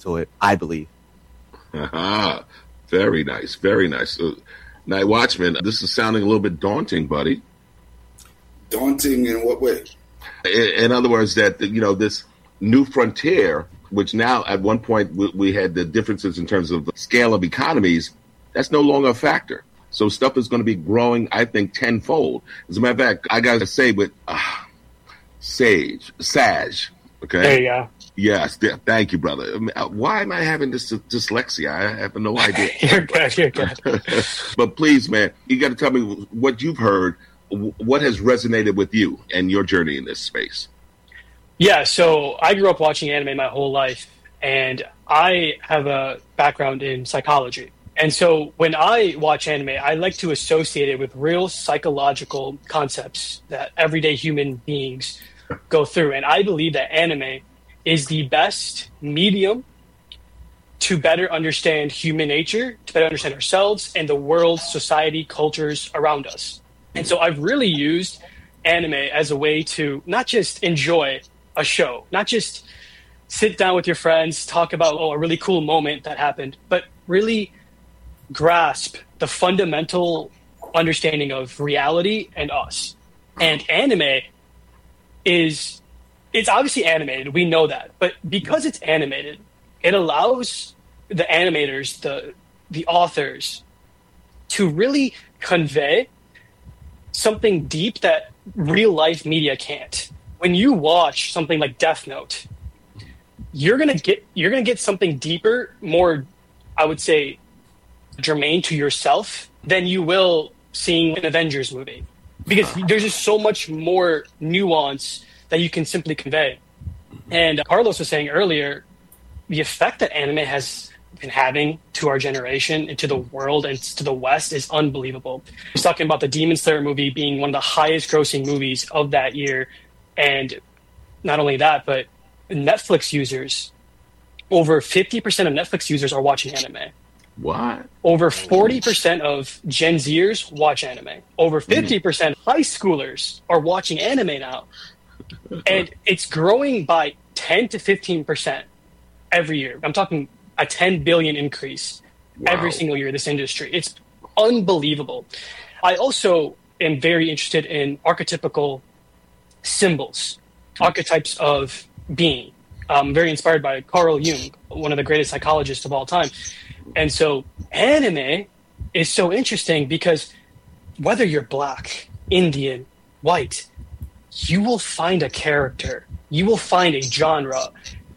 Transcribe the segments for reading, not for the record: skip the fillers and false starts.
to it, I believe. Very nice. Very nice. Night Watchman, this is sounding a little bit daunting, buddy. Daunting in what way? In other words, that, this new frontier, which now at one point we had the differences in terms of the scale of economies, that's no longer a factor. So stuff is going to be growing, I think, tenfold. As a matter of fact, I got to say, with Sage, okay? There you go. Yes, thank you, brother. Why am I having this dyslexia? I have no idea. You're good. But please, man, you got to tell me what you've heard, what has resonated with you and your journey in this space. Yeah, so I grew up watching anime my whole life, and I have a background in psychology. And so when I watch anime, I like to associate it with real psychological concepts that everyday human beings go through. And I believe that anime is the best medium to better understand human nature, to better understand ourselves and the world, society, cultures around us. And so I've really used anime as a way to not just enjoy a show, not just sit down with your friends, talk about a really cool moment that happened, but really grasp the fundamental understanding of reality and us. And anime it's obviously animated, we know that, but because it's animated, it allows the animators, the authors, to really convey something deep that real life media can't. When you watch something like Death Note, you're gonna get something deeper, more, I would say, germane to yourself than you will seeing an Avengers movie, because there's just so much more nuance that you can simply convey. And Carlos was saying earlier, the effect that anime has been having to our generation and to the world and to the West is unbelievable. He's talking about the Demon Slayer movie being one of the highest grossing movies of that year. And not only that, but Netflix users, over 50% of Netflix users are watching anime. What? Over 40% of Gen Zers watch anime. Over 50% high schoolers are watching anime now. And it's growing by 10 to 15% every year. I'm talking a 10 billion increase every single year in this industry. It's unbelievable. I also am very interested in archetypical symbols, archetypes of being. I'm very inspired by Carl Jung, one of the greatest psychologists of all time. And so anime is so interesting because whether you're black, Indian, white, you will find a character, you will find a genre,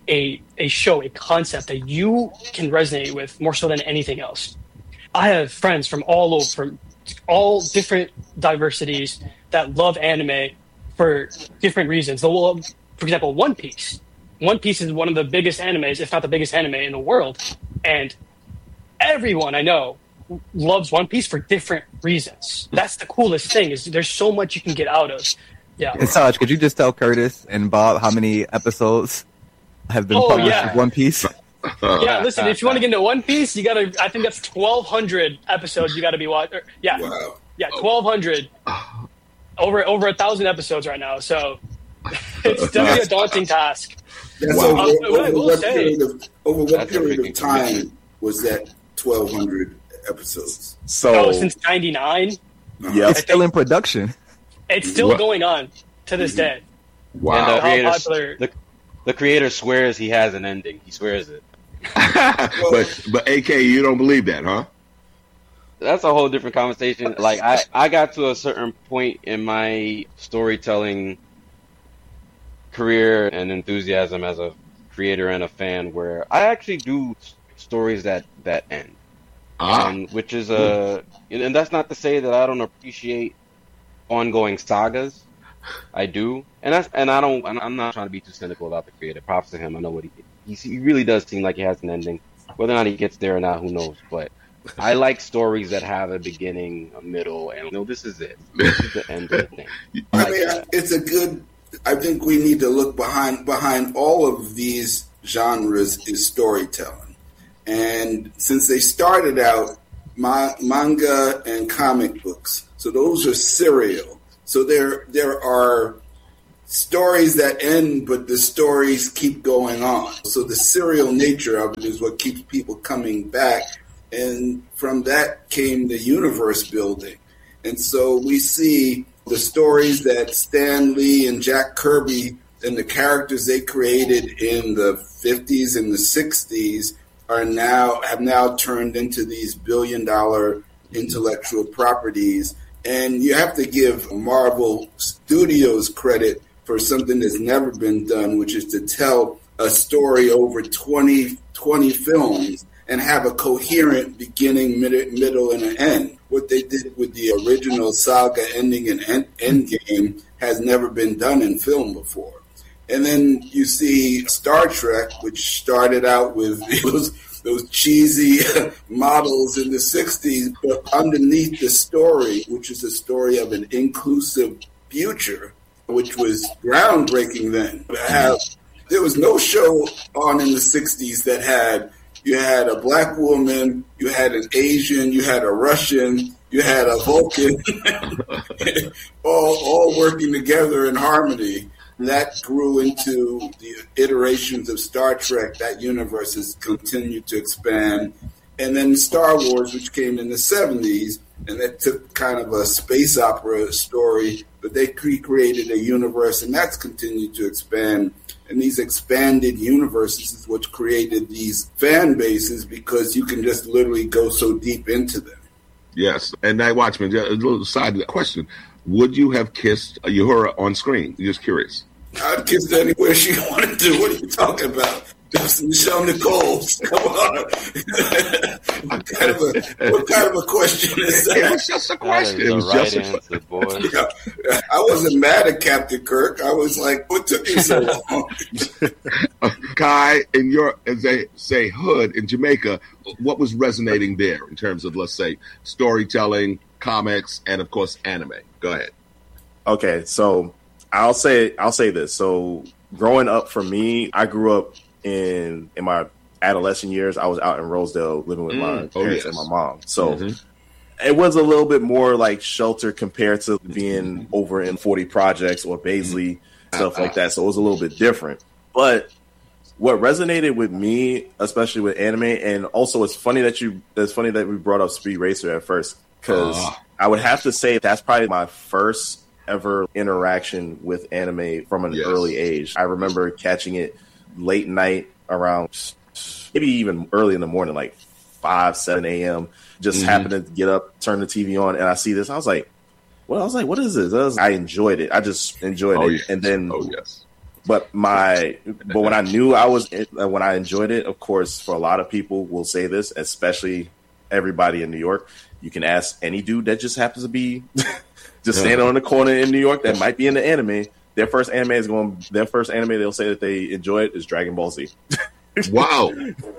a show, a concept that you can resonate with more so than anything else. I have friends from all over, from all different diversities that love anime for different reasons. They'll love, for example, One Piece. One Piece is one of the biggest animes, if not the biggest anime in the world. And everyone I know loves One Piece for different reasons. That's the coolest thing, is there's so much you can get out of. Yeah. And Saj, could you just tell Curtis and Bob how many episodes have been published of One Piece? Yeah, listen, if you want to get into One Piece, you gotta, I think that's 1,200 episodes you gotta be watching. Yeah. Wow. Yeah, 1,200. Over 1,000 episodes right now, so it's definitely a daunting task. That's Wow. over what period of time was that 1,200 episodes? So since 99. yeah, it's still in production. It's still going on to this day. Wow. And the creator swears he has an ending. He swears it. but AK, you don't believe that, huh? That's a whole different conversation. Like I got to a certain point in my storytelling career and enthusiasm as a creator and a fan where I actually do stories that end. Which is and that's not to say that I don't appreciate ongoing sagas. I do, and I'm not trying to be too cynical about the creator. Props to him. I know what he really does seem like he has an ending. Whether or not he gets there or not, who knows? But I like stories that have a beginning, a middle, and this is it. This is the end of the thing. It's a good. I think we need to look behind all of these genres is storytelling, and since they started out manga and comic books, so those are serial. So there are stories that end, but the stories keep going on. So the serial nature of it is what keeps people coming back. And from that came the universe building. And so we see the stories that Stan Lee and Jack Kirby and the characters they created in the 50s and the 60s have now turned into these billion-dollar intellectual properties. And you have to give Marvel Studios credit for something that's never been done, which is to tell a story over 20 films and have a coherent beginning, middle, and an end. What they did with the original saga ending in Endgame has never been done in film before. And then you see Star Trek, which started out with those cheesy models in the 60s, but underneath the story, which is a story of an inclusive future, which was groundbreaking then. There was no show on in the 60s that you had a black woman, you had an Asian, you had a Russian, you had a Vulcan, all working together in harmony. That grew into the iterations of Star Trek. That universe has continued to expand. And then Star Wars, which came in the 70s, and that took kind of a space opera story, but they created a universe, and that's continued to expand. And these expanded universes is what created these fan bases, because you can just literally go so deep into them. Yes. And Night Watchman, a little side question. Would you have kissed Uhura on screen? Just curious. I'd kiss her anywhere she wanted to. What are you talking about? That's Michelle Nichols. Come on. What kind of a question is that? It was just a question. It was right answer, boy. Yeah, I wasn't mad at Captain Kirk. I was like, what took you so long? Kai, in your, as they say, hood in Jamaica, what was resonating there in terms of, let's say, storytelling, comics, and of course, anime? Go ahead. Okay, so I'll say this. So growing up for me, I grew up in my adolescent years. I was out in Rosedale living with my parents and my mom. So it was a little bit more like shelter compared to being over in 40 Projects or Baisley, stuff like that. So it was a little bit different. But what resonated with me, especially with anime, and also it's funny that we brought up Speed Racer at first, because I would have to say that's probably my first ever interaction with anime from an early age. I remember catching it late night around maybe even early in the morning, like 5, 7 a.m. Just happened to get up, turn the TV on, and I see this. I was like, what is this? I enjoyed it. I just enjoyed it. Yes. And then, but when I knew when I enjoyed it, of course, for a lot of people will say this, especially everybody in New York, you can ask any dude that just happens to be just standing on the corner in New York that might be in the anime. Their first anime they'll say that they enjoy it is Dragon Ball Z. Wow.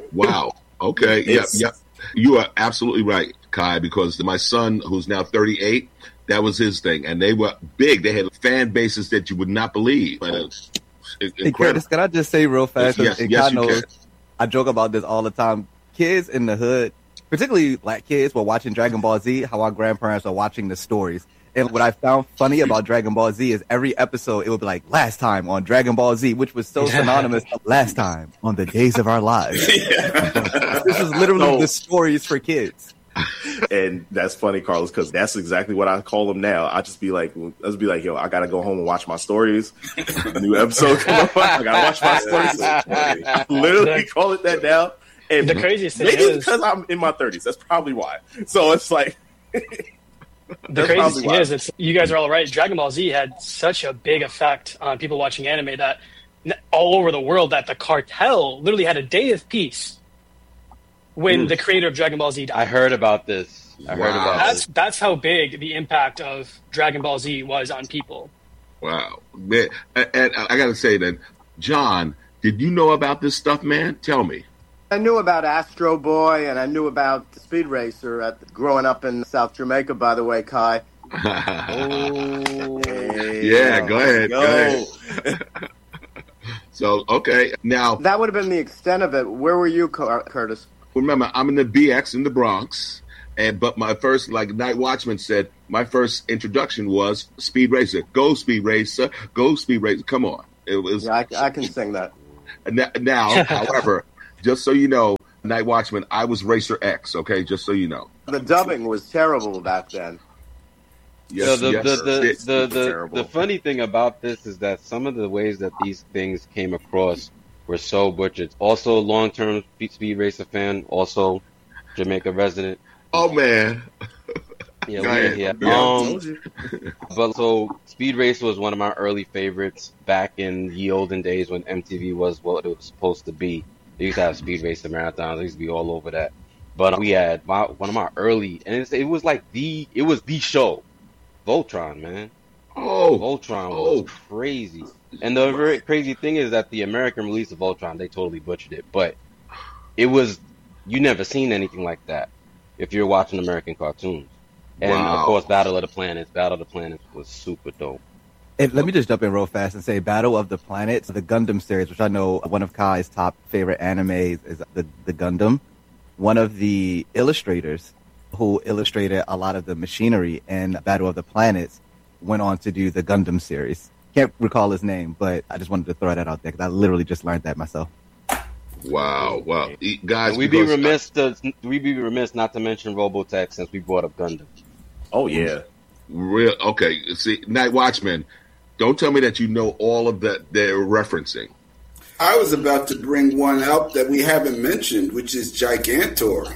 Okay. Yep. You are absolutely right, Kai, because my son, who's now 38, that was his thing. And they were big. They had fan bases that you would not believe. Hey, Curtis, can I just say real fast? Yes, you can. I joke about this all the time. Kids in the hood, particularly black kids, were watching Dragon Ball Z, how our grandparents are watching the stories. And what I found funny about Dragon Ball Z is every episode, it would be like, last time on Dragon Ball Z, which was so synonymous with last time on the days of our lives. This is literally the stories for kids. And that's funny, Carlos, because that's exactly what I call them now. I just be like, yo, I got to go home and watch my stories. A new episode come up. I got to watch my stories. Literally call it that now. And the craziest thing maybe is because I'm in my 30s. That's probably why. So it's like... The crazy thing is, you guys are all right. Dragon Ball Z had such a big effect on people watching anime that all over the world that the cartel literally had a day of peace when the creator of Dragon Ball Z died. I heard about this. That's how big the impact of Dragon Ball Z was on people. Wow. Man, and I got to say that, John, did you know about this stuff, man? Tell me. I knew about Astro Boy, and I knew about Speed Racer growing up in South Jamaica, by the way, Kai. Yeah, go ahead. So, okay. Now, that would have been the extent of it. Where were you, Curtis? Remember, I'm in the BX in the Bronx, but my first, like Night Watchman said, my first introduction was Speed Racer. Go Speed Racer, go Speed Racer. Come on. It was. Yeah, I can sing that. Now, however, just so you know, Night Watchman, I was Racer X, okay? Just so you know. The dubbing was terrible back then. Yes, the funny thing about this is that some of the ways that these things came across were so butchered. Also, long-term Speed Racer fan, also Jamaica resident. Oh, man. Yeah. But so Speed Racer was one of my early favorites back in the olden days when MTV was what it was supposed to be. They used to have Speed Racer marathons. They used to be all over that. But we had one of my early, and it was the show, Voltron, man. Oh, Voltron was crazy. And the very crazy thing is that the American release of Voltron, they totally butchered it. But it was, you never seen anything like that if you're watching American cartoons. And of course, Battle of the Planets. Battle of the Planets was super dope. And let me just jump in real fast and say Battle of the Planets, the Gundam series, which I know one of Kai's top favorite animes is the Gundam. One of the illustrators who illustrated a lot of the machinery in Battle of the Planets went on to do the Gundam series. Can't recall his name, but I just wanted to throw that out there because I literally just learned that myself. Wow. Guys, we'd be remiss not to mention Robotech since we brought up Gundam. Oh, yeah. Okay, see, Night Watchman, don't tell me that you know all of that they're referencing. I was about to bring one up that we haven't mentioned, which is Gigantor.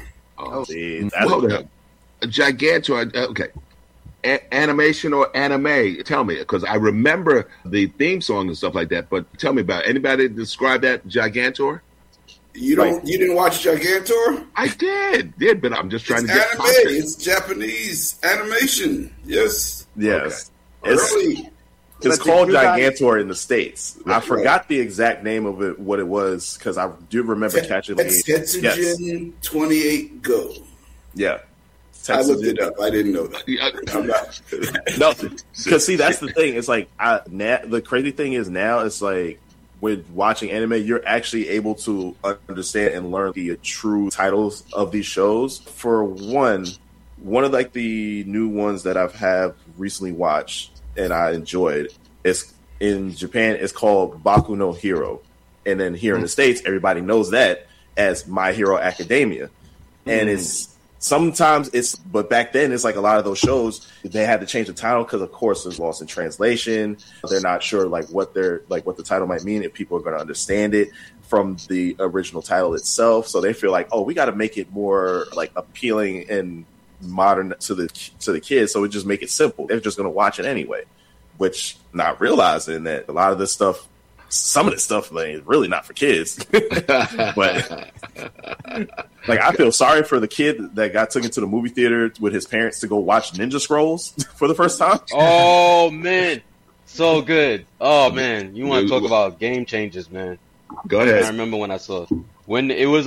Gigantor, okay. Animation or anime? Tell me, because I remember the theme song and stuff like that, but tell me about it. Anybody describe that, Gigantor? You didn't watch Gigantor? I did, but I'm just trying to get anime. It's Japanese animation. Yes. Yes. Okay. It's called Gigantor in the States. I forgot the exact name of it, what it was, because I do remember catching it. Tetsujin 28 Go. Yeah. I looked it up. I didn't know that. No, because see, that's the thing. It's like the crazy thing is now it's like with watching anime, you're actually able to understand and learn the true titles of these shows. For one of like the new ones that have recently watched and I enjoyed is in Japan. It's called Baku no Hero, and then here in the States, everybody knows that as My Hero Academia, and but back then it's like a lot of those shows they had to change the title because of course it's lost in translation. They're not sure what the title might mean if people are going to understand it from the original title itself. So they feel like, oh, we got to make it more like appealing and modern to the kids. So we just make it simple. They're just going to watch it anyway, which not realizing that a lot of this stuff, some of this stuff is really not for kids. But like, I feel sorry for the kid that got taken to the movie theater with his parents to go watch Ninja Scrolls for the first time. Oh man, so good. Oh man, you want to talk about game changers, man? Go ahead. I remember when I saw when it was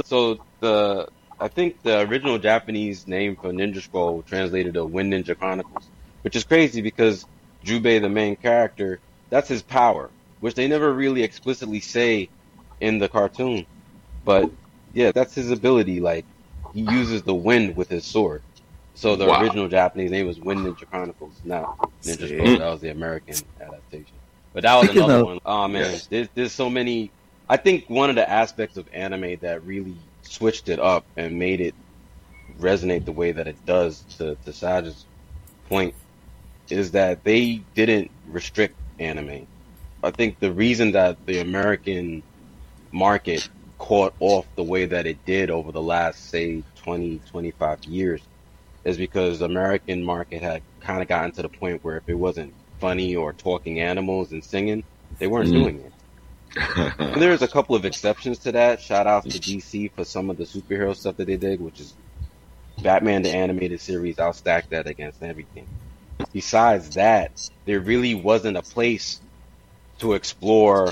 I think the original Japanese name for Ninja Scroll translated to Wind Ninja Chronicles, which is crazy because Jubei, the main character, that's his power, which they never really explicitly say in the cartoon. But yeah, that's his ability. Like, he uses the wind with his sword. So the original Japanese name was Wind Ninja Chronicles. Now, Ninja Scroll, that was the American adaptation. But that was another one. Oh man, there's so many. I think one of the aspects of anime that really switched it up and made it resonate the way that it does, to Saj's point, is that they didn't restrict anime. I think the reason that the American market caught off the way that it did over the last, say, 20, 25 years is because the American market had kind of gotten to the point where if it wasn't funny or talking animals and singing, they weren't doing it. And there's a couple of exceptions to that. Shout out to DC for some of the superhero stuff that they did, which is Batman the Animated Series. I'll stack that against everything. Besides that, there really wasn't a place to explore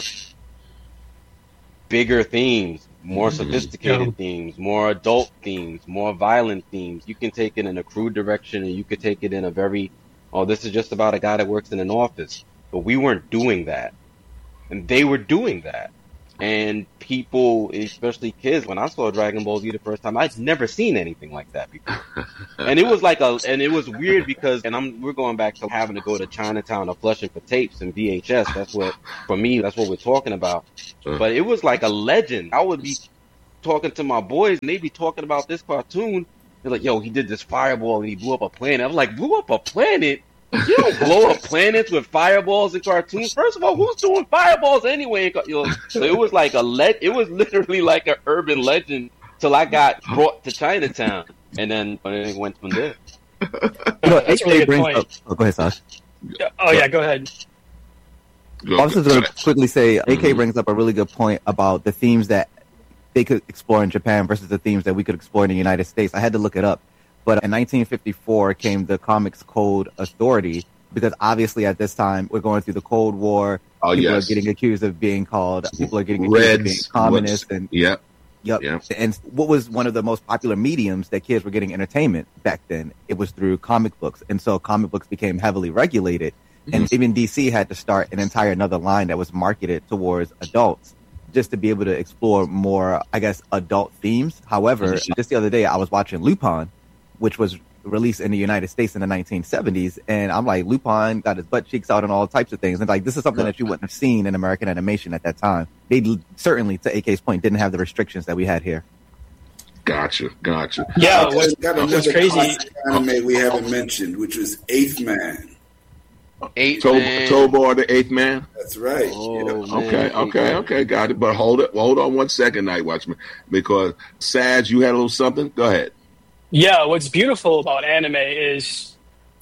bigger themes, more sophisticated themes, more adult themes, more violent themes. You can take it in a crude direction, and you could take it in a very, this is just about a guy that works in an office. But we weren't doing that. And they were doing that. And people, especially kids, when I saw Dragon Ball Z the first time, I'd never seen anything like that before. And it was it was weird because, we're going back to having to go to Chinatown or Flushing for tapes and VHS. That's what we're talking about. But it was like a legend. I would be talking to my boys and they'd be talking about this cartoon. They're like, yo, he did this fireball and he blew up a planet. I was like, blew up a planet? You don't blow up planets with fireballs in cartoons. First of all, who's doing fireballs anyway? So it was like it was literally like an urban legend till I got brought to Chinatown, and then it went from there. That's a really good point. Go ahead, Sash. Oh yeah, go ahead. I was just going to quickly say, AK brings up a really good point about the themes that they could explore in Japan versus the themes that we could explore in the United States. I had to look it up. But in 1954 came the Comics Code Authority, because obviously at this time we're going through the Cold War. People are getting accused of being people are getting accused of being communists. Yep. And what was one of the most popular mediums that kids were getting entertainment back then? It was through comic books. And so comic books became heavily regulated. And even DC had to start an entire another line that was marketed towards adults, just to be able to explore more, I guess, adult themes. However, just the other day I was watching Lupin, which was released in the United States in the 1970s. And I'm like, Lupin got his butt cheeks out and all types of things. And like, this is something that you wouldn't have seen in American animation at that time. They certainly, to AK's point, didn't have the restrictions that we had here. Gotcha. Yeah, what's crazy anime we haven't mentioned, which was Eighth Man. Tobor the Eighth Man. That's right. Okay, got it. But hold on 1 second, Night Watchman, because Saj, you had a little something. Go ahead. Yeah, what's beautiful about anime is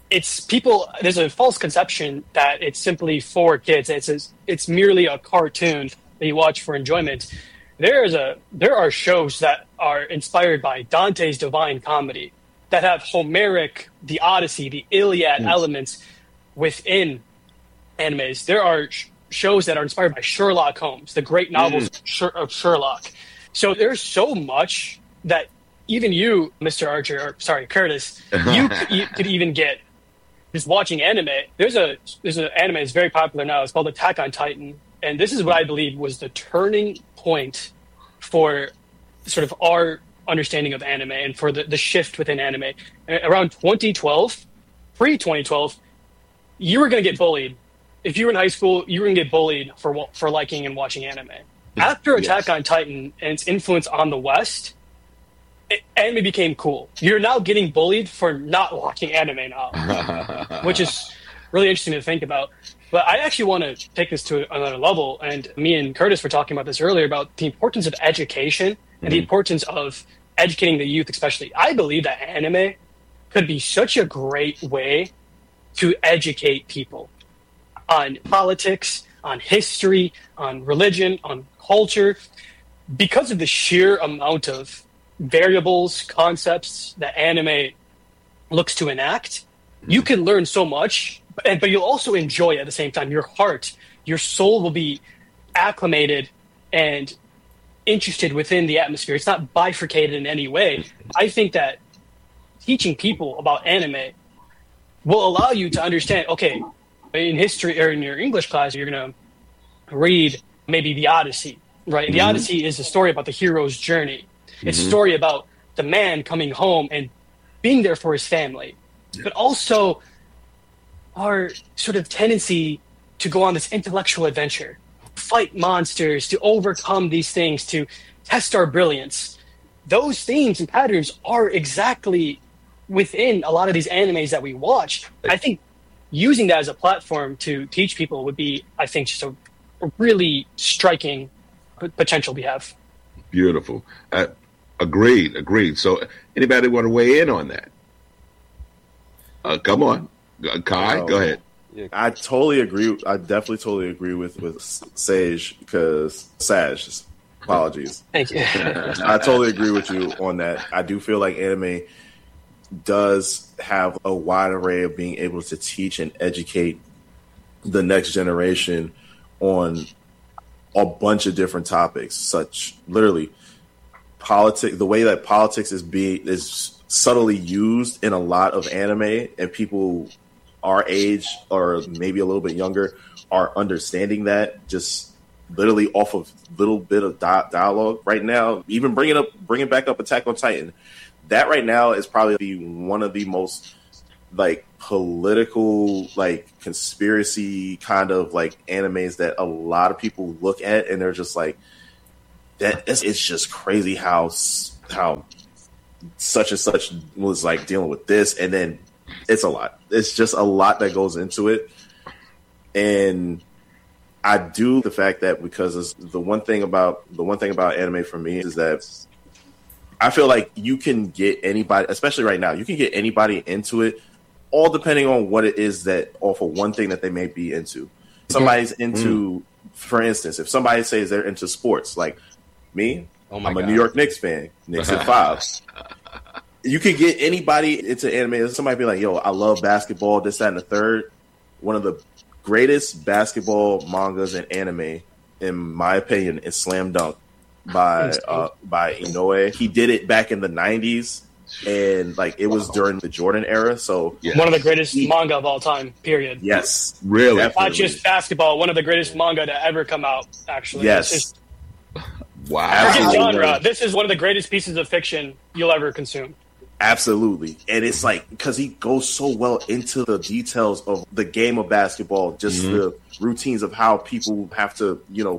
there's a false conception that it's simply for kids. It's merely a cartoon that you watch for enjoyment. There are shows that are inspired by Dante's Divine Comedy that have Homeric, the Odyssey, the Iliad elements within animes. There are shows that are inspired by Sherlock Holmes, the great novels of Sherlock. So there's so much that even you, Mr. Archer, Curtis, you could even get just watching anime. There's an anime that's very popular now. It's called Attack on Titan. And this is what I believe was the turning point for sort of our understanding of anime and for the shift within anime. Around 2012, pre-2012, you were going to get bullied. If you were in high school, you were going to get bullied for liking and watching anime. After Attack on Titan and its influence on the West, anime became cool. You're now getting bullied for not watching anime now, which is really interesting to think about. But I actually want to take this to another level. And me and Curtis were talking about this earlier about the importance of education and the importance of educating the youth, especially. I believe that anime could be such a great way to educate people on politics, on history, on religion, on culture, because of the sheer amount of variables, concepts that anime looks to enact. You can learn so much, but you'll also enjoy at the same time. Your heart, your soul will be acclimated and interested within the atmosphere. It's not bifurcated in any way. I think that teaching people about anime will allow you to understand, okay, in history or in your English class, you're going to read maybe the Odyssey, right? The Odyssey is a story about the hero's journey. It's a story about the man coming home and being there for his family, but also our sort of tendency to go on this intellectual adventure, fight monsters, to overcome these things, to test our brilliance. Those themes and patterns are exactly within a lot of these animes that we watch. I think using that as a platform to teach people would be, I think, just a really striking potential we have. Beautiful. Agreed. So anybody want to weigh in on that? Come on. Kai, go ahead. I totally agree. I definitely totally agree with Sage because Sage. Apologies. Thank you. I totally agree with you on that. I do feel like anime does have a wide array of being able to teach and educate the next generation on a bunch of different topics, such literally politics, the way that politics is subtly used in a lot of anime, and people our age or maybe a little bit younger are understanding that just literally off of little bit of dialogue right now. Even bringing back up Attack on Titan, that right now is probably one of the most like political, like conspiracy kind of like animes that a lot of people look at and they're just like, it's just crazy how such and such was like dealing with this, and then it's a lot. It's just a lot that goes into it, and I do the fact that because the one thing about anime for me is that I feel like you can get anybody, especially right now, you can get anybody into it, all depending on what it is that off of one thing that they may be into. Somebody's into, for instance, if somebody says they're into sports, like me, I'm a New York Knicks fan, Knicks in 5. You could get anybody into anime. Somebody be like, yo, I love basketball, this, that, and the third. One of the greatest basketball mangas and anime, in my opinion, is Slam Dunk by Inoue. He did it back in the 90s, and like it was during the Jordan era. So one of the greatest manga of all time, period. Yes. Really? Definitely. Not just basketball, one of the greatest manga to ever come out, actually. Yes. Wow. Forget genre. This is one of the greatest pieces of fiction you'll ever consume. Absolutely. And it's like, because he goes so well into the details of the game of basketball, just the routines of how people have to,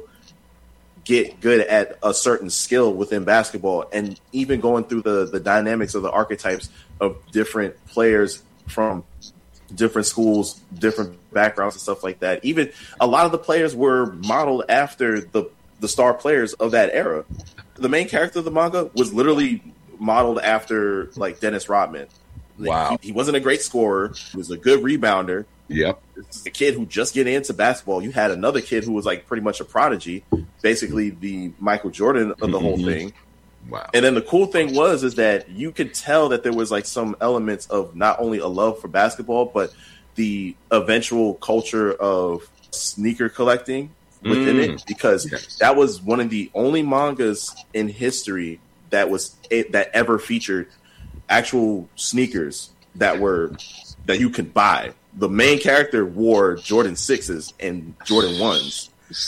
get good at a certain skill within basketball, and even going through the dynamics of the archetypes of different players from different schools, different backgrounds and stuff like that. Even a lot of the players were modeled after the star players of that era. The main character of the manga was literally modeled after like Dennis Rodman. Wow. He wasn't a great scorer. He was a good rebounder. Yep. A kid who just getting into basketball. You had another kid who was like pretty much a prodigy, basically the Michael Jordan of the whole thing. Wow. And then the cool thing is that you could tell that there was like some elements of not only a love for basketball, but the eventual culture of sneaker collecting within it, because that was one of the only mangas in history that ever featured actual sneakers that you could buy. The main character wore Jordan 6s and Jordan 1s.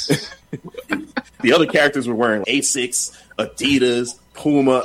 The other characters were wearing Asics, Adidas, Puma.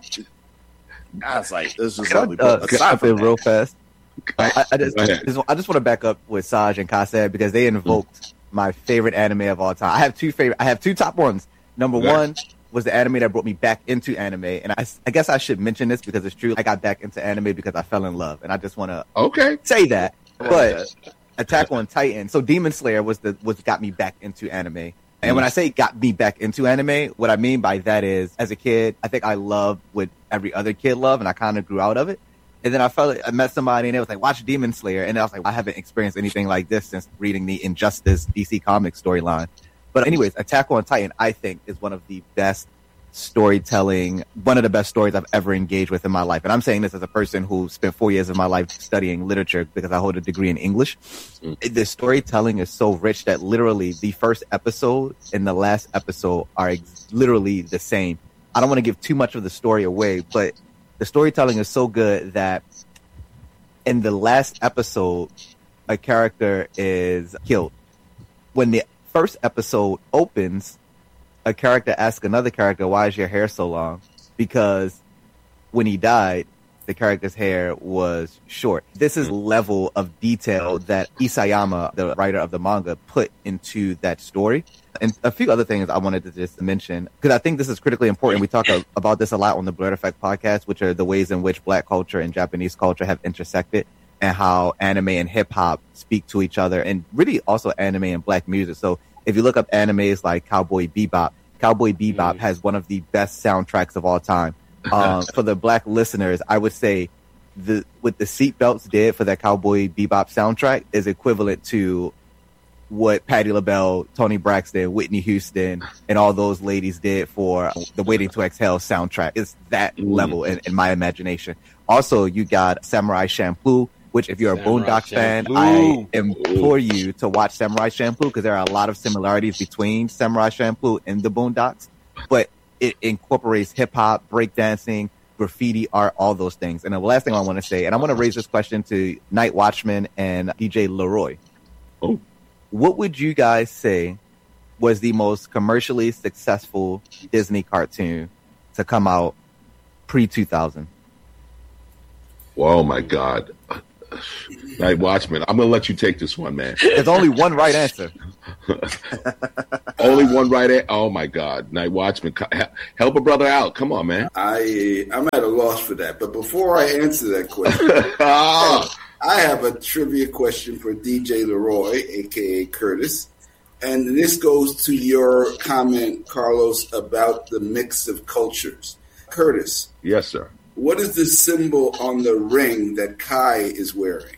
I was like, this is lovely. Aside from real fast, I just want to back up with Saj and Kased because they invoked my favorite anime of all time. I have two top ones. Number one was the anime that brought me back into anime, and I guess I should mention this because it's true. I got back into anime because I fell in love, and I just want to say that. But Attack on Titan, so Demon Slayer was got me back into anime. And when I say got me back into anime, what I mean by that is, as a kid, I think I loved what every other kid loved, and I kind of grew out of it. And then I met somebody, and they was like, watch Demon Slayer. And I was like, I haven't experienced anything like this since reading the Injustice DC Comics storyline. But anyways, Attack on Titan, I think, is one of the best storytelling, one of the best stories I've ever engaged with in my life. And I'm saying this as a person who spent 4 years of my life studying literature because I hold a degree in English. The storytelling is so rich that literally the first episode and the last episode are literally the same. I don't want to give too much of the story away, but the storytelling is so good that in the last episode, a character is killed. When the first episode opens, a character asks another character, why is your hair so long? Because when he died, the character's hair was short. This is level of detail that Isayama, the writer of the manga, put into that story. And a few other things I wanted to just mention, because I think this is critically important. We talk about this a lot on the Blurred Effect podcast, which are the ways in which Black culture and Japanese culture have intersected, and how anime and hip hop speak to each other, and really also anime and Black music. So if you look up animes like Cowboy Bebop has one of the best soundtracks of all time. For the Black listeners, I would say what the Seatbelts did for that Cowboy Bebop soundtrack is equivalent to what Patti LaBelle, Toni Braxton, Whitney Houston, and all those ladies did for the Waiting to Exhale soundtrack. It's that level in my imagination. Also, you got Samurai Champloo, which if you're a Boondocks fan, I implore you to watch Samurai Champloo because there are a lot of similarities between Samurai Champloo and the Boondocks, but it incorporates hip hop, breakdancing, graffiti art, all those things. And the last thing I want to say, and I want to raise this question to Night Watchman and DJ Leroy. What would you guys say was the most commercially successful Disney cartoon to come out pre-2000? Oh my God. Night Watchman, I'm going to let you take this one, man. There's only one right answer. Only one right answer? Oh my God. Night Watchman, help a brother out. Come on, man. I'm at a loss for that. But before I answer that question, I have a trivia question for DJ Leroy, a.k.a. Curtis. And this goes to your comment, Carlos, about the mix of cultures. Curtis. Yes, sir. What is the symbol on the ring that Kai is wearing?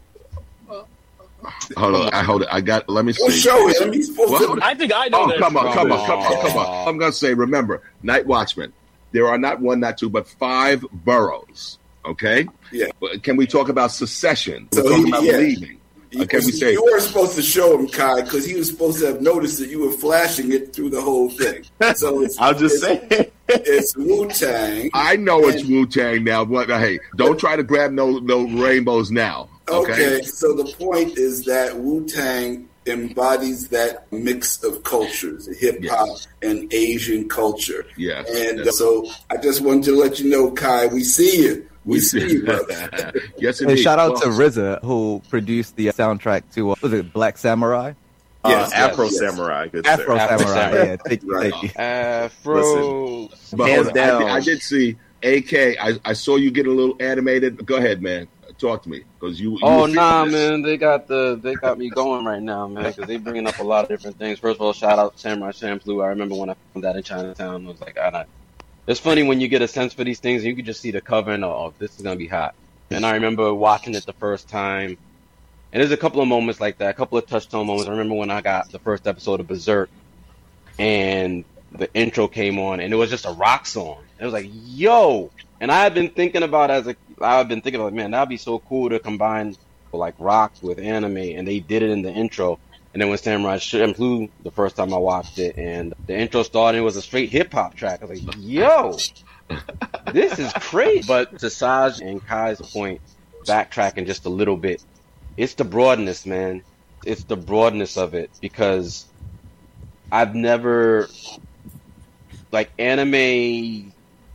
Hold on. I got. Let me see. Show him. He's supposed to. I think I know. Come on. I'm gonna say. Remember, Night Watchman. There are not one, not two, but 5 boroughs. Okay. Yeah. Can we talk about secession? We're talking about leaving. Can we say you weren't supposed to show him, Kai, because he was supposed to have noticed that you were flashing it through the whole thing. So I'll just say it's Wu-Tang. I know it's Wu-Tang now, but hey, don't try to grab no rainbows now. Okay. So the point is that Wu-Tang embodies that mix of cultures, hip-hop and Asian culture. Yes. And so I just wanted to let you know, Kai, we see you. We see you, brother. Yes, indeed. And shout out to RZA, who produced the soundtrack to was it Black Samurai? Yes, Afro Samurai. Good Afro sir. Samurai. Yeah, thank you. Afro. But hands down. I did see AK. I saw you get a little animated. Go ahead, man. Talk to me, because you. Man, they got me going right now, man, because they bringing up a lot of different things. First of all, shout out to Samurai Champloo. I remember when I found that in Chinatown. I was like, it's funny when you get a sense for these things, and you can just see the cover and this is gonna be hot. And I remember watching it the first time, and there's a couple of moments like that, a couple of touchstone moments. I remember when I got the first episode of Berserk, and the intro came on, and it was just a rock song. And it was like, yo. And I had been thinking about, man, that'd be so cool to combine like rock with anime, and they did it in the intro. And then when Samurai Champloo, the first time I watched it, and the intro started, it was a straight hip hop track. I was like, yo, this is crazy. But to Saj and Kai's point, backtracking just a little bit, it's the broadness, man. It's the broadness of it, because I've never, like, anime, and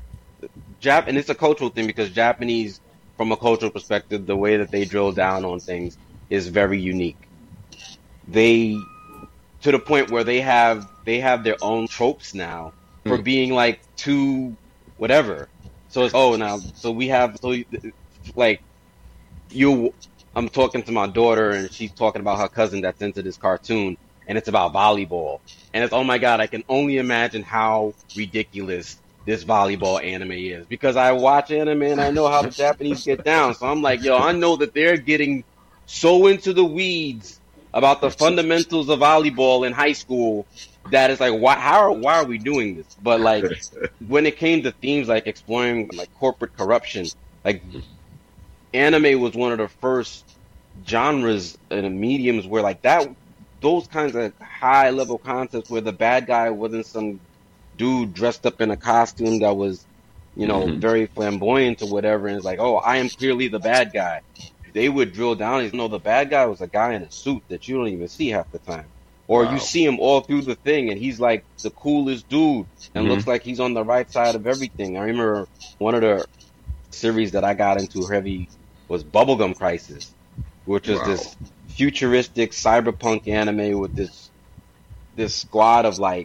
it's a cultural thing, because Japanese, from a cultural perspective, the way that they drill down on things is very unique. They, to the point where they have their own tropes now for being like too whatever. So it's I'm talking to my daughter, and she's talking about her cousin that's into this cartoon, and it's about volleyball, and it's, oh my God, I can only imagine how ridiculous this volleyball anime is, because I watch anime and I know how the Japanese get down. So I'm like, yo, I know that they're getting so into the weeds about the fundamentals of volleyball in high school that it's like, why are we doing this? But like, when it came to themes like exploring like corporate corruption, like anime was one of the first genres and mediums where like those kinds of high level concepts where the bad guy wasn't some dude dressed up in a costume that was, very flamboyant or whatever, and it's like, oh, I am clearly the bad guy. They would drill down and the bad guy was a guy in a suit that you don't even see half the time. Or you see him all through the thing, and he's like the coolest dude and looks like he's on the right side of everything. I remember one of the series that I got into heavy was Bubblegum Crisis, which was this futuristic cyberpunk anime with this squad of like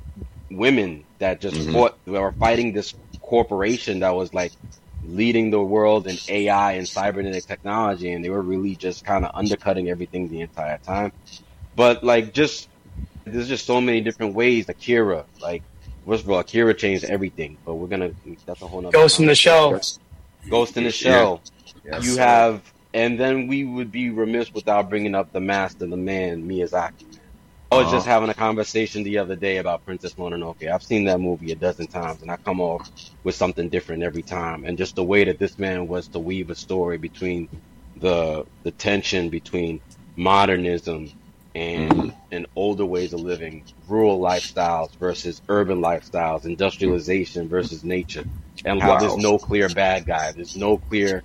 women that just were fighting this corporation that was like leading the world in AI and cybernetic technology, and they were really just kind of undercutting everything the entire time. But like, there's just so many different ways. Akira, like, first of all, Akira changed everything, but that's a whole nother Ghost in the Shell. Ghost in the Shell. Yes, you have, and then we would be remiss without bringing up the master, the man, Miyazaki. I was just having a conversation the other day about Princess Mononoke. I've seen that movie a dozen times, and I come off with something different every time. And just the way that this man was to weave a story between the tension between modernism and older ways of living, rural lifestyles versus urban lifestyles, industrialization versus nature, and how there's no clear bad guy. There's no clear.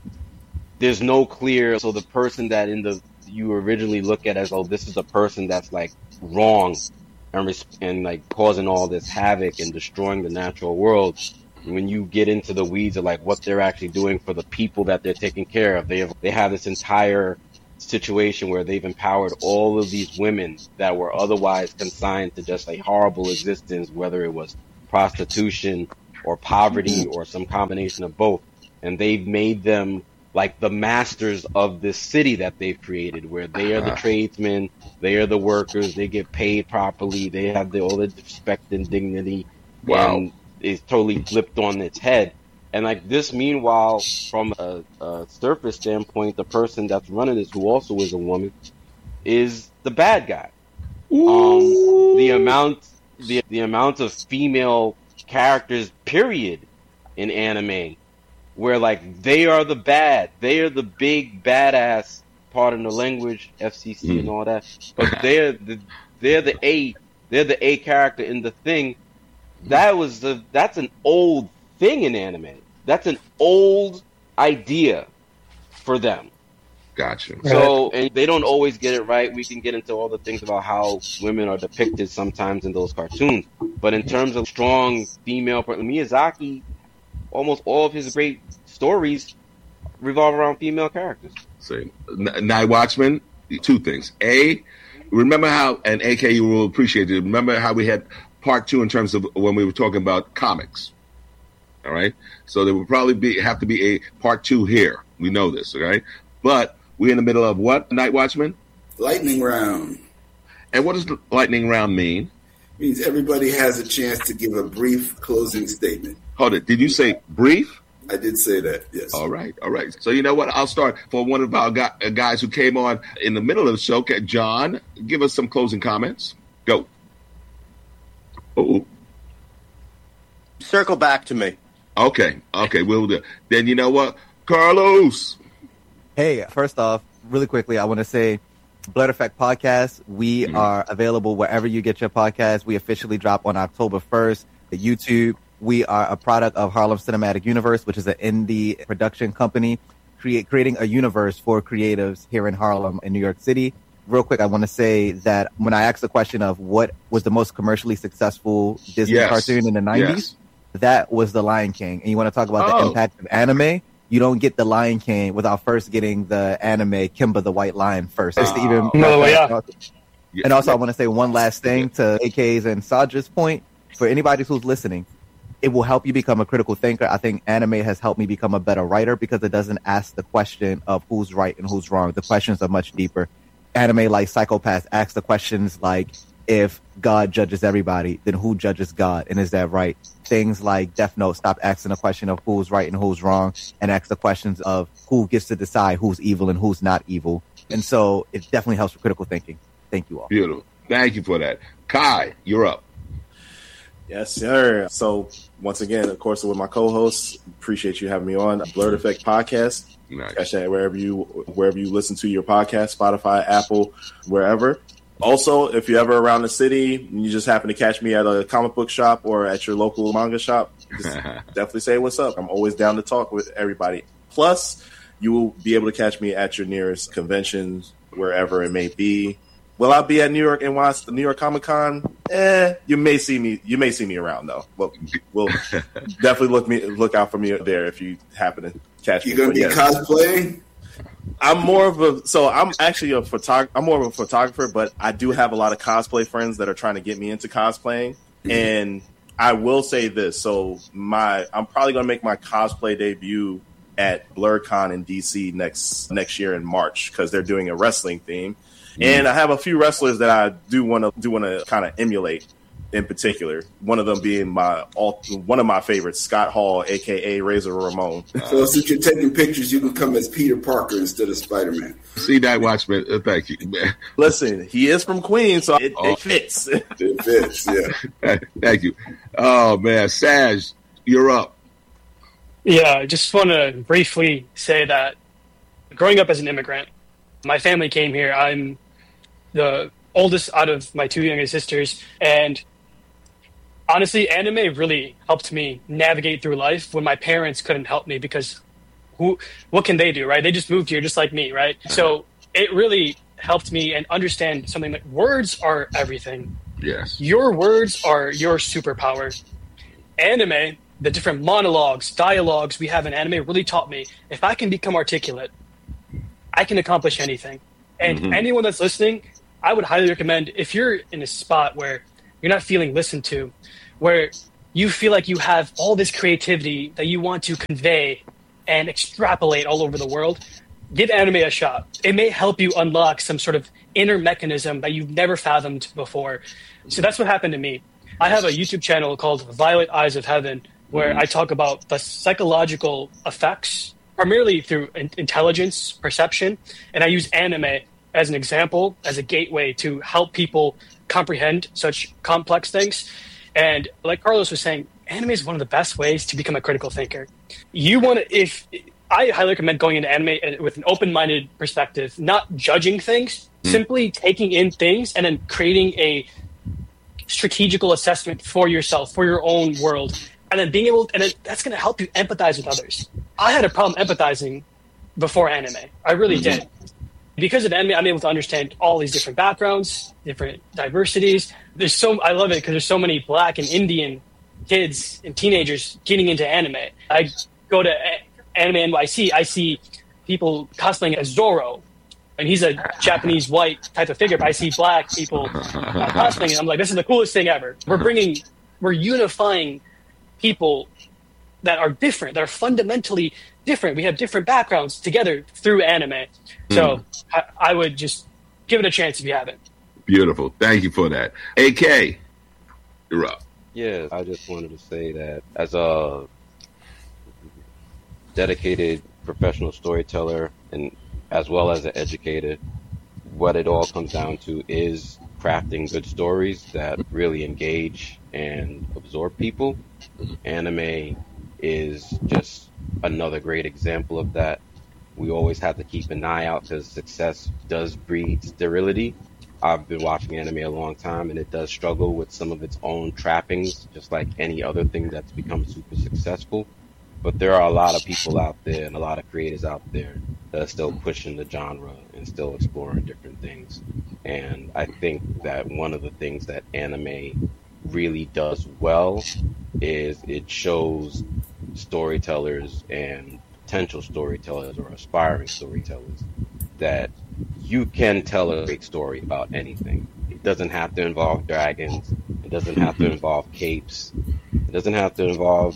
So the person that you originally look at as, oh, this is a person that's like wrong, and like causing all this havoc and destroying the natural world. When you get into the weeds of like what they're actually doing for the people that they're taking care of, they have this entire situation where they've empowered all of these women that were otherwise consigned to just a horrible existence, whether it was prostitution or poverty or some combination of both. And they've made them like the masters of this city that they've created, where they are the tradesmen, they are the workers, they get paid properly, they have all the respect and dignity. Wow. And it's totally flipped on its head. And like this, meanwhile, from a surface standpoint, the person that's running this, who also is a woman, is the bad guy. The amount of female characters, period, in anime, where like they are the bad, they are the big badass, pardon the language, FCC and all that, but they're the A character in the thing. That's an old thing in anime. That's an old idea for them. Gotcha. So, and they don't always get it right. We can get into all the things about how women are depicted sometimes in those cartoons. But in terms of strong female, Miyazaki, almost all of his great stories revolve around female characters. See, Night Watchman, two things. A, remember how, and AK, you will appreciate it. Remember how we had part 2 in terms of when we were talking about comics. All right. So there will probably have to be a part 2 here. We know this. All right. But we're in the middle of what, Night Watchman? Lightning round. And what does the lightning round mean? It means everybody has a chance to give a brief closing statement. Hold it. Did you say brief? I did say that, yes. All right. All right. So you know what? I'll start for one of our guys who came on in the middle of the show. John, give us some closing comments. Go. Oh. Circle back to me. Okay, we'll do. Then you know what? Carlos. Hey, first off, really quickly, I want to say Blurred Effect Podcast, we are available wherever you get your podcast. We officially drop on October 1st at YouTube. We are a product of Harlem Cinematic Universe, which is an indie production company creating a universe for creatives here in Harlem in New York City. Real quick, I want to say that when I asked the question of what was the most commercially successful Disney cartoon in the 90s, that was The Lion King. And you want to talk about the impact of anime? You don't get The Lion King without first getting the anime Kimba the White Lion first. And also, I want to say one last thing to AK's and Sadra's point. For anybody who's listening, it will help you become a critical thinker. I think anime has helped me become a better writer because it doesn't ask the question of who's right and who's wrong. The questions are much deeper. Anime like Psycho-Pass asks the questions like, if God judges everybody, then who judges God? And is that right? Things like Death Note stop asking the question of who's right and who's wrong and ask the questions of who gets to decide who's evil and who's not evil. And so it definitely helps with critical thinking. Thank you all. Beautiful. Thank you for that. Kai, you're up. Yes, sir. So once again, of course, with my co-hosts, appreciate you having me on Blurred Effect Podcast. Nice. Catch that wherever you listen to your podcast, Spotify, Apple, wherever. Also, if you're ever around the city and you just happen to catch me at a comic book shop or at your local manga shop, just definitely say what's up. I'm always down to talk with everybody. Plus, you will be able to catch me at your nearest conventions, wherever it may be. Will I be at New York Comic Con? You may see me around though. We'll definitely look out for me there if you happen to catch me. You gonna be cosplaying? I'm actually I'm more of a photographer, but I do have a lot of cosplay friends that are trying to get me into cosplaying. And I will say this. So I'm probably going to make my cosplay debut at BlurredCon in DC next year in March, because they're doing a wrestling theme. And I have a few wrestlers that I do want to kind of emulate in particular. One of them being one of my favorites, Scott Hall, aka Razor Ramon. So since you're taking pictures, you can come as Peter Parker instead of Spider-Man. See that, Watchman? Thank you. Listen, he is from Queens, so it fits. It fits, yeah. Thank you. Oh man, Saj, you're up. Yeah, I just want to briefly say that growing up as an immigrant, my family came here. I'm the oldest out of my two younger sisters, and honestly, anime really helped me navigate through life when my parents couldn't help me, because what can they do, right? They just moved here just like me, right? So it really helped me and understand something like words are everything. Yes. Your words are your superpower. Anime, the different monologues, dialogues we have in anime really taught me, if I can become articulate, I can accomplish anything. And anyone that's listening, I would highly recommend, if you're in a spot where you're not feeling listened to, where you feel like you have all this creativity that you want to convey and extrapolate all over the world, give anime a shot. It may help you unlock some sort of inner mechanism that you've never fathomed before. So that's what happened to me. I have a YouTube channel called Violet Eyes of Heaven, where I talk about the psychological effects, primarily through intelligence, perception, and I use anime as an example, as a gateway to help people comprehend such complex things. And like Carlos was saying, anime is one of the best ways to become a critical thinker. I highly recommend going into anime with an open-minded perspective, not judging things, simply taking in things and then creating a strategical assessment for yourself, for your own world, and then being able to, and that's going to help you empathize with others. I had a problem empathizing before anime. I really did. Because of anime, I'm able to understand all these different backgrounds, different diversities. I love it because there's so many Black and Indian kids and teenagers getting into anime. I go to Anime NYC, I see people cosplaying as Zoro, and he's a Japanese white type of figure, but I see Black people cosplaying, and I'm like, this is the coolest thing ever. We're unifying people that are different, that are fundamentally different. We have different backgrounds together through anime. So I would just give it a chance if you haven't. Beautiful. Thank you for that. AK, you're up. Yeah, I just wanted to say that as a dedicated professional storyteller and as well as an educator, what it all comes down to is crafting good stories that really engage and absorb people. Anime is just another great example of that. We always have to keep an eye out because success does breed sterility. I've been watching anime a long time, and it does struggle with some of its own trappings, just like any other thing that's become super successful. But there are a lot of people out there and a lot of creators out there that are still pushing the genre and still exploring different things. And I think that one of the things that anime really does well is it shows storytellers and potential storytellers or aspiring storytellers that you can tell a great story about anything. It doesn't have to involve dragons. It doesn't have to involve capes. It doesn't have to involve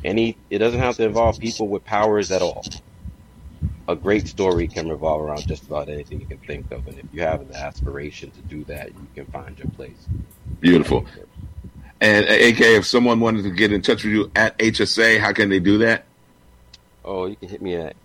people with powers at all. A great story can revolve around just about anything you can think of, and if you have the aspiration to do that, you can find your place. Beautiful. And AK, if someone wanted to get in touch with you at HSA, how can they do that? Oh, you can hit me at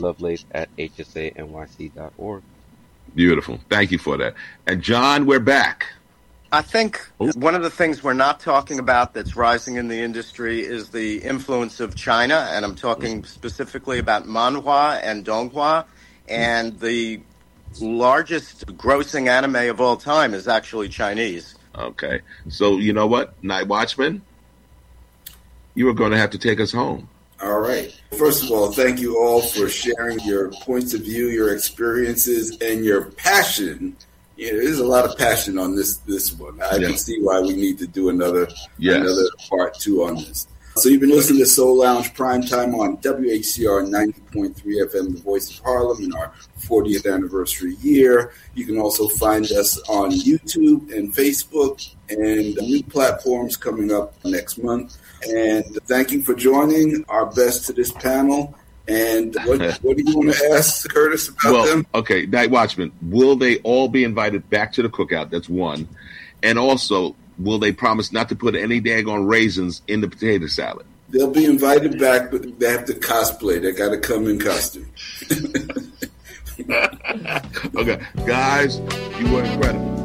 aklovelace@hsanyc.org. Beautiful. Thank you for that. And John, we're back. I think one of the things we're not talking about that's rising in the industry is the influence of China, and I'm talking specifically about manhwa and donghua, and the largest grossing anime of all time is actually Chinese. Okay. So you know what, Night Watchman? You are going to have to take us home. All right. First of all, thank you all for sharing your points of view, your experiences, and your passion. There's a lot of passion on this one. I can see why we need to do another part 2 on this. So you've been listening to Soul Lounge Primetime on WHCR 90.3 FM, the voice of Harlem, in our 40th anniversary year. You can also find us on YouTube and Facebook and new platforms coming up next month. And thank you for joining. Our best to this panel. And what do you want to ask Curtis about them? Okay, Night Watchman, will they all be invited back to the cookout? That's one. And also, will they promise not to put any daggone raisins in the potato salad? They'll be invited back, but they have to cosplay. They got to come in costume. Okay, guys, you were incredible.